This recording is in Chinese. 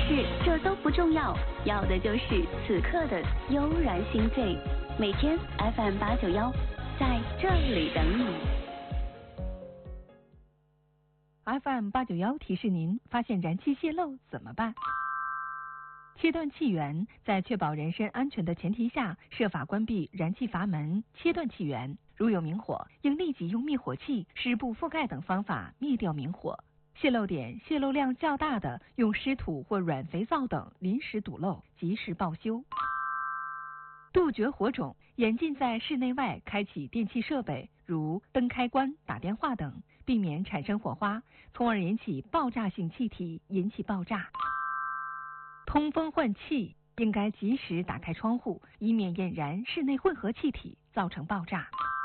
是这都不重要，要的就是此刻的悠然心醉。每天 FM891，在这里等你。 FM891提示您：发现燃气泄漏怎么办？切断气源，在确保人身安全的前提下，设法关闭燃气阀门，切断气源。如有明火，应立即用灭火器、湿布覆盖等方法灭掉明火。泄漏点、泄漏量较大的，用湿土或软肥皂等临时堵漏，及时报修。杜绝火种，严禁在室内外开启电器设备，如灯开关、打电话等，避免产生火花，从而引起爆炸性气体，引起爆炸。通风换气，应该及时打开窗户，以免引燃室内混合气体，造成爆炸。